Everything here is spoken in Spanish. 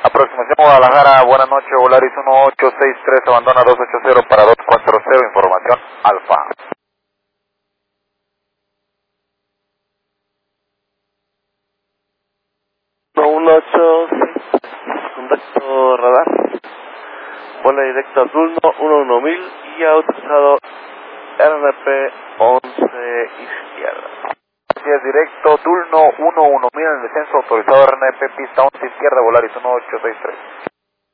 Aproximación Guadalajara, buenas noches, Volaris 1863, abandona 280 para 240, información Alfa. 118, contacto radar, vuela directo a turno 11000 y autorizado RNP 11 izquierda. Así es, directo, turno 11000 en descenso, autorizado RNP, pista 11 izquierda, Volaris 1863.